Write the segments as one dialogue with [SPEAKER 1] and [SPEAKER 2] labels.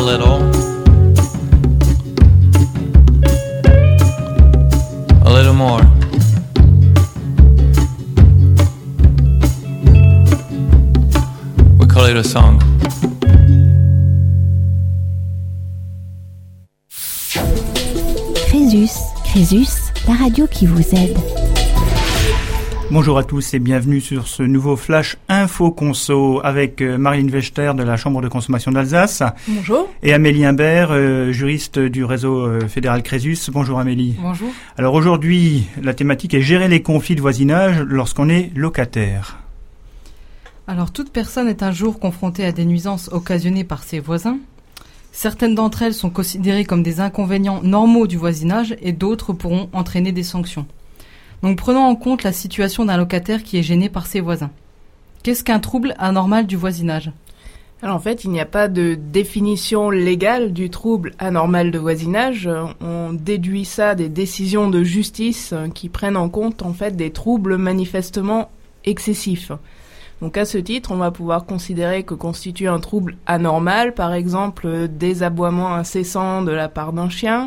[SPEAKER 1] A little more. We call it a song.
[SPEAKER 2] Crésus, la radio qui vous aide.
[SPEAKER 3] Bonjour à tous et bienvenue sur ce nouveau Flash Info Conso avec Marlène Wechter de la Chambre de consommation d'Alsace.
[SPEAKER 4] Bonjour.
[SPEAKER 3] Et Amélie Imbert, juriste du réseau fédéral Crésus. Bonjour Amélie.
[SPEAKER 4] Bonjour.
[SPEAKER 3] Alors aujourd'hui, la thématique est gérer les conflits de voisinage lorsqu'on est locataire.
[SPEAKER 4] Alors toute personne est un jour confrontée à des nuisances occasionnées par ses voisins. Certaines d'entre elles sont considérées comme des inconvénients normaux du voisinage et d'autres pourront entraîner des sanctions. Donc prenons en compte la situation d'un locataire qui est gêné par ses voisins. Qu'est-ce qu'un trouble anormal du voisinage ?
[SPEAKER 5] Alors en fait, il n'y a pas de définition légale du trouble anormal de voisinage. On déduit ça des décisions de justice qui prennent en compte en fait des troubles manifestement excessifs. Donc à ce titre, on va pouvoir considérer que constitue un trouble anormal, par exemple des aboiements incessants de la part d'un chien,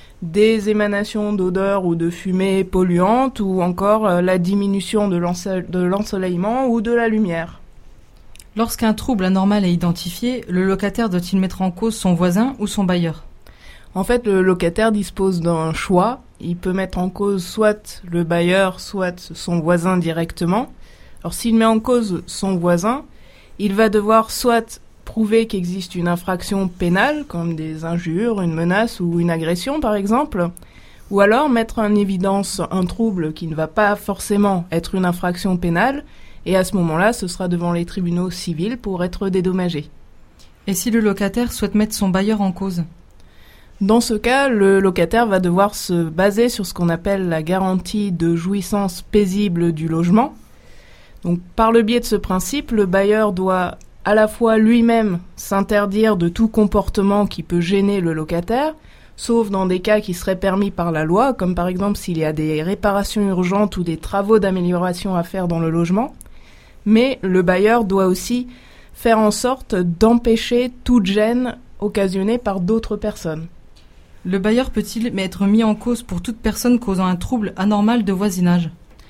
[SPEAKER 5] des émanations d'odeurs ou de fumée polluantes, ou encore la diminution de l'ensoleillement ou de la lumière.
[SPEAKER 4] Lorsqu'un trouble anormal est identifié, le locataire doit-il mettre en cause son voisin ou son bailleur ?
[SPEAKER 5] En fait, le locataire dispose d'un choix. Il peut mettre en cause soit le bailleur, soit son voisin directement. Alors s'il met en cause son voisin, il va devoir soit prouver qu'existe une infraction pénale, comme des injures, une menace ou une agression par exemple, ou alors mettre en évidence un trouble qui ne va pas forcément être une infraction pénale, et à ce moment-là, ce sera devant les tribunaux civils pour être dédommagé.
[SPEAKER 4] Et si le locataire souhaite mettre son bailleur en cause ?
[SPEAKER 5] Dans ce cas, le locataire va devoir se baser sur ce qu'on appelle la garantie de jouissance paisible du logement. Donc, par le biais de ce principe, le bailleur doit à la fois lui-même s'interdire de tout comportement qui peut gêner le locataire, sauf dans des cas qui seraient permis par la loi, comme par exemple s'il y a des réparations urgentes ou des travaux d'amélioration à faire dans le logement. Mais le bailleur doit aussi faire en sorte d'empêcher toute gêne occasionnée par d'autres personnes.
[SPEAKER 4] Le bailleur peut-il être mis en cause pour toute personne causant un trouble anormal de voisinage ?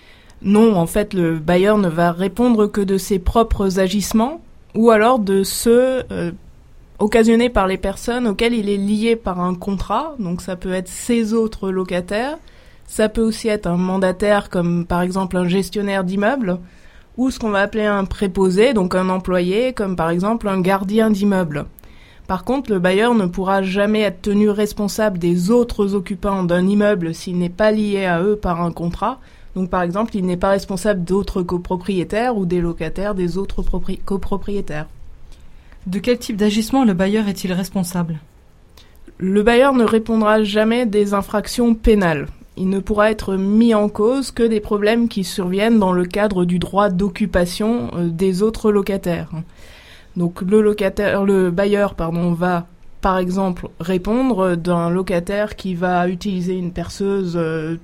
[SPEAKER 5] Non, en fait, le bailleur ne va répondre que de ses propres agissements ou alors de ceux occasionnés par les personnes auxquelles il est lié par un contrat. Donc ça peut être ses autres locataires, ça peut aussi être un mandataire comme par exemple un gestionnaire d'immeuble ou ce qu'on va appeler un préposé, donc un employé comme par exemple un gardien d'immeuble. Par contre, le bailleur ne pourra jamais être tenu responsable des autres occupants d'un immeuble s'il n'est pas lié à eux par un contrat. Donc par exemple, il n'est pas responsable d'autres copropriétaires ou des locataires des autres copropriétaires.
[SPEAKER 4] De quel type d'agissement le bailleur est-il responsable ?
[SPEAKER 5] Le bailleur ne répondra jamais des infractions pénales. Il ne pourra être mis en cause que des problèmes qui surviennent dans le cadre du droit d'occupation des autres locataires. Donc le bailleur va par exemple répondre d'un locataire qui va utiliser une perceuse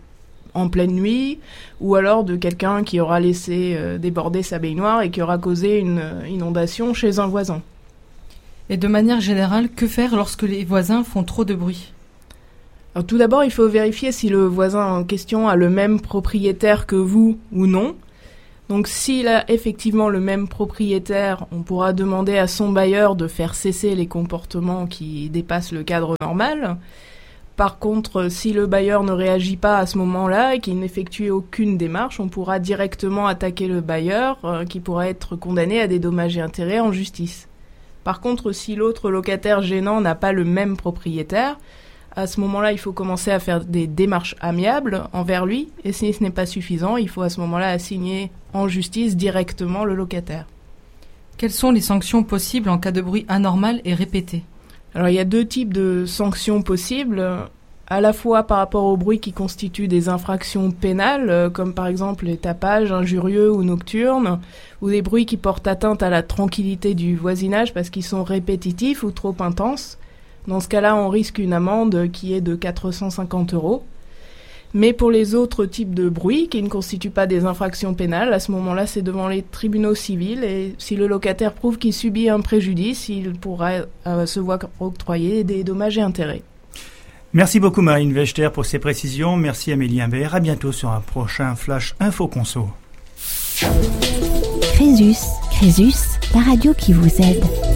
[SPEAKER 5] en pleine nuit, ou alors de quelqu'un qui aura laissé déborder sa baignoire et qui aura causé une inondation chez un voisin.
[SPEAKER 4] Et de manière générale, que faire lorsque les voisins font trop de bruit ?
[SPEAKER 5] Alors, tout d'abord, il faut vérifier si le voisin en question a le même propriétaire que vous ou non. Donc s'il a effectivement le même propriétaire, on pourra demander à son bailleur de faire cesser les comportements qui dépassent le cadre normal. Par contre, si le bailleur ne réagit pas à ce moment-là et qu'il n'effectue aucune démarche, on pourra directement attaquer le bailleur qui pourra être condamné à des dommages et intérêts en justice. Par contre, si l'autre locataire gênant n'a pas le même propriétaire, à ce moment-là, il faut commencer à faire des démarches amiables envers lui. Et si ce n'est pas suffisant, il faut à ce moment-là assigner en justice directement le locataire.
[SPEAKER 4] Quelles sont les sanctions possibles en cas de bruit anormal et répété ?
[SPEAKER 5] Alors il y a deux types de sanctions possibles, à la fois par rapport au bruit qui constitue des infractions pénales, comme par exemple les tapages injurieux ou nocturnes, ou des bruits qui portent atteinte à la tranquillité du voisinage parce qu'ils sont répétitifs ou trop intenses. Dans ce cas-là, on risque une amende qui est de 450 €. Mais pour les autres types de bruit qui ne constituent pas des infractions pénales, à ce moment-là, c'est devant les tribunaux civils. Et si le locataire prouve qu'il subit un préjudice, il pourra se voir octroyer des dommages et intérêts.
[SPEAKER 3] Merci beaucoup Marine Wechter pour ces précisions. Merci Amélie Imbert. À bientôt sur un prochain Flash Info Conso.
[SPEAKER 2] Crésus, la radio qui vous aide.